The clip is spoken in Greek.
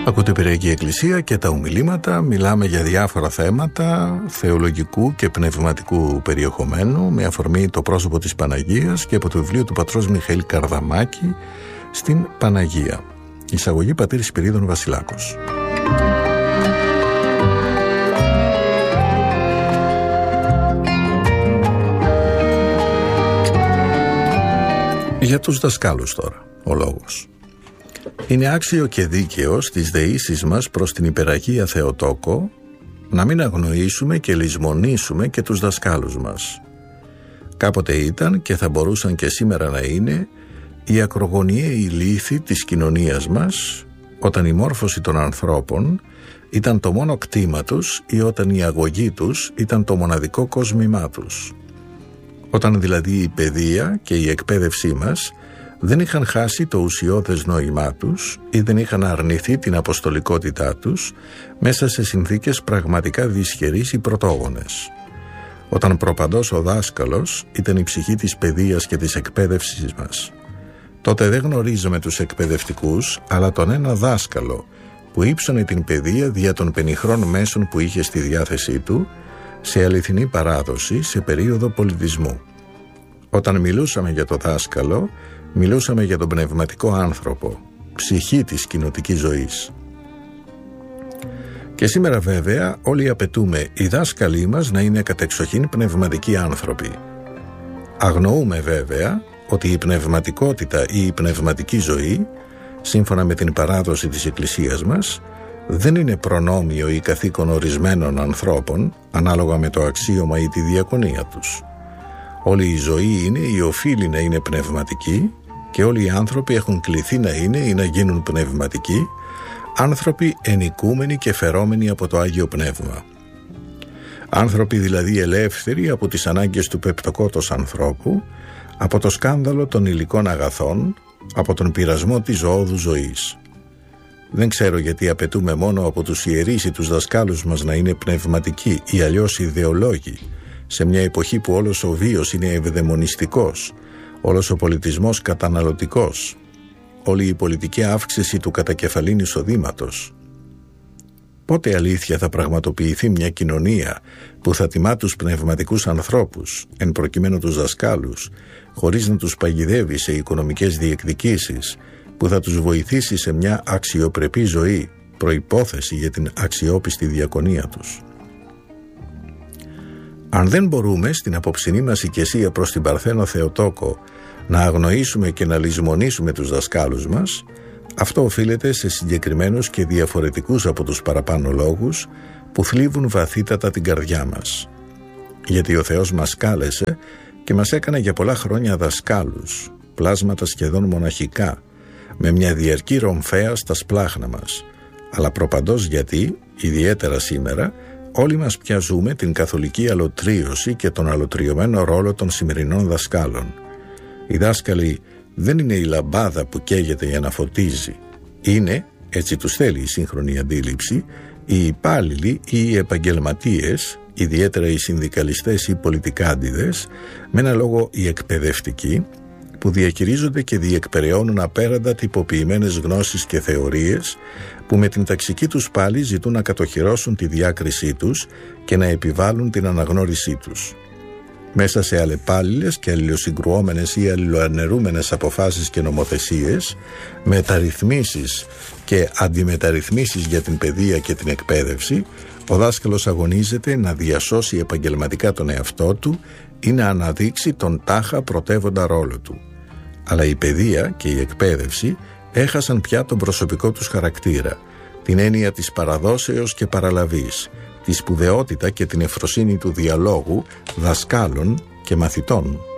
Ακούτε Πειραϊκή Εκκλησία και τα ομιλήματα. Μιλάμε για διάφορα θέματα θεολογικού και πνευματικού περιεχομένου με αφορμή το πρόσωπο της Παναγίας και από το βιβλίο του πατρός Μιχαήλ Καρδαμάκη στην Παναγία. Εισαγωγή πατήρ Σπυρίδων Βασιλάκος. Για τους δασκάλους τώρα ο λόγος. Είναι άξιο και δίκαιο στις δεήσεις μας προς την υπεραγία Θεοτόκο να μην αγνοήσουμε και λησμονήσουμε και τους δασκάλους μας. Κάποτε ήταν και θα μπορούσαν και σήμερα να είναι η ακρογωνιαίοι λύθοι της κοινωνίας μας, όταν η μόρφωση των ανθρώπων ήταν το μόνο κτήμα τους ή όταν η αγωγή τους ήταν το μοναδικό κόσμημά τους. Όταν δηλαδή η παιδεία και η εκπαίδευσή μας δεν είχαν χάσει το ουσιώδες νόημά τους ή δεν είχαν αρνηθεί την αποστολικότητά τους μέσα σε συνθήκες πραγματικά δυσχερείς ή πρωτόγονες. Όταν προπαντός ο δάσκαλος ήταν η ψυχή της παιδείας και της εκπαίδευσης μας. Τότε δεν γνωρίζαμε τους εκπαιδευτικούς, αλλά τον ένα δάσκαλο που ύψωνε την παιδεία δια των πενιχρών μέσων που είχε στη διάθεσή του, σε αληθινή παράδοση, σε περίοδο πολιτισμού. Όταν μιλούσαμε για το δάσκαλο, μιλούσαμε για τον πνευματικό άνθρωπο, ψυχή της κοινοτικής ζωής. Και σήμερα βέβαια όλοι απαιτούμε οι δάσκαλοι μας να είναι κατεξοχήν πνευματικοί άνθρωποι. Αγνοούμε βέβαια ότι η πνευματικότητα ή η πνευματική ζωή, σύμφωνα με την παράδοση της Εκκλησίας μας, δεν είναι προνόμιο ή καθήκον ορισμένων ανθρώπων, ανάλογα με το αξίωμα ή τη διακονία τους. Όλη η ζωή είναι ή οφείλει να είναι πνευματική και όλοι οι άνθρωποι έχουν κληθεί να είναι ή να γίνουν πνευματικοί, άνθρωποι ενοικούμενοι και φερόμενοι από το Άγιο Πνεύμα. Άνθρωποι δηλαδή ελεύθεροι από τις ανάγκες του πεπτοκότος ανθρώπου, από το σκάνδαλο των υλικών αγαθών, από τον πειρασμό της ζωώδου ζωής. Δεν ξέρω γιατί απαιτούμε μόνο από τους ιερείς ή τους δασκάλους μας να είναι πνευματικοί ή αλλιώς ιδεολόγοι, σε μια εποχή που όλος ο βίος είναι ευδαιμονιστικός, όλος ο πολιτισμός καταναλωτικός, όλη η πολιτική αύξηση του κατακεφαλήν εισοδήματος. Πότε αλήθεια θα πραγματοποιηθεί μια κοινωνία που θα τιμά τους πνευματικούς ανθρώπους, εν προκειμένου τους δασκάλους, χωρίς να τους παγιδεύει σε οικονομικές διεκδικήσεις, που θα τους βοηθήσει σε μια αξιοπρεπή ζωή, προϋπόθεση για την αξιόπιστη διακονία τους. Αν δεν μπορούμε στην απόψινή μας οικεσία προς την Παρθένο Θεοτόκο να αγνοήσουμε και να λησμονήσουμε τους δασκάλους μας, αυτό οφείλεται σε συγκεκριμένους και διαφορετικούς από τους παραπάνω λόγους που θλίβουν βαθύτατα την καρδιά μας. Γιατί ο Θεός μας κάλεσε και μας έκανε για πολλά χρόνια δασκάλους, πλάσματα σχεδόν μοναχικά, με μια διαρκή ρομφαία στα σπλάχνα μας, αλλά προπαντός γιατί, ιδιαίτερα σήμερα, όλοι μας πια ζούμε την καθολική αλωτρίωση και τον αλωτριωμένο ρόλο των σημερινών δασκάλων. Οι δάσκαλοι δεν είναι η λαμπάδα που καίγεται για να φωτίζει. Είναι, έτσι τους θέλει η σύγχρονη αντίληψη, οι υπάλληλοι ή οι επαγγελματίες, ιδιαίτερα οι συνδικαλιστές ή οι πολιτικάντιδες, με ένα λόγο οι εκπαιδευτικοί, που διαχειρίζονται και διεκπεραιώνουν απέραντα τυποποιημένες γνώσεις και θεωρίες, που με την ταξική τους πάλη ζητούν να κατοχυρώσουν τη διάκρισή τους και να επιβάλλουν την αναγνώρισή τους. Μέσα σε αλλεπάλληλες και αλληλοσυγκρουόμενες ή αλληλοαναιρούμενες αποφάσεις και νομοθεσίες, μεταρρυθμίσεις και αντιμεταρρυθμίσεις για την παιδεία και την εκπαίδευση, ο δάσκαλος αγωνίζεται να διασώσει επαγγελματικά τον εαυτό του ή να αναδείξει τον τάχα πρωτεύοντα ρόλο του. Αλλά η παιδεία και η εκπαίδευση έχασαν πια τον προσωπικό τους χαρακτήρα, την έννοια της παραδόσεως και παραλαβής, τη σπουδαιότητα και την ευφροσύνη του διαλόγου δασκάλων και μαθητών.